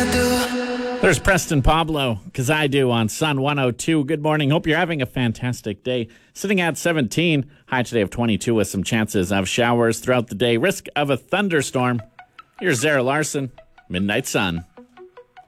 There's Preston Pablo, 'Cause I Do on Sun 102. Good morning. Hope you're having a fantastic day. Sitting at 17, high today of 22 with some chances of showers throughout the day. Risk of a thunderstorm. Here's Zara Larson, Midnight Sun.